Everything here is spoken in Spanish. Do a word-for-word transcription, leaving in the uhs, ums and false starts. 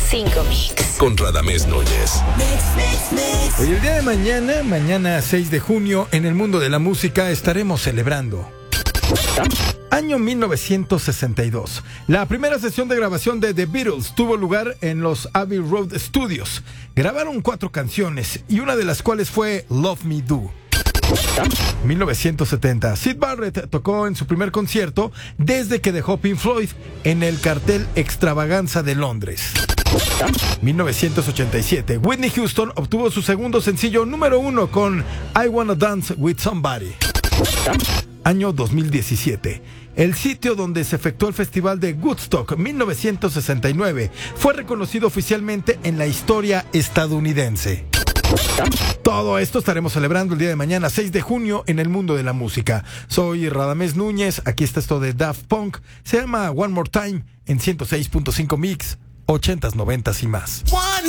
cinco Mix. Con Radamés Núñez. Hoy, el día de mañana, mañana seis de junio, en el mundo de la música estaremos celebrando. Año mil novecientos sesenta y dos. La primera sesión de grabación de The Beatles tuvo lugar en los Abbey Road Studios. Grabaron cuatro canciones y una de las cuales fue Love Me Do. mil novecientos setenta. Syd Barrett tocó en su primer concierto desde que dejó Pink Floyd en el cartel Extravaganza de Londres. mil novecientos ochenta y siete. Whitney Houston obtuvo su segundo sencillo número uno con I Wanna Dance With Somebody. Año dos mil diecisiete. El sitio donde se efectuó el Festival de Woodstock mil novecientos sesenta y nueve fue reconocido oficialmente en la historia estadounidense. Todo esto estaremos celebrando el día de mañana, seis de junio, en el mundo de la música. Soy Radamés Núñez, aquí está esto de Daft Punk. Se llama One More Time en ciento seis punto cinco Mix, ochentas, noventas y más.